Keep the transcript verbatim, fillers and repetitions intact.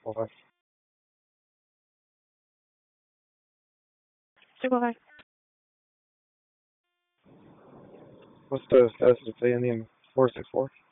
four five. Two four five. What's the status of the in four six four?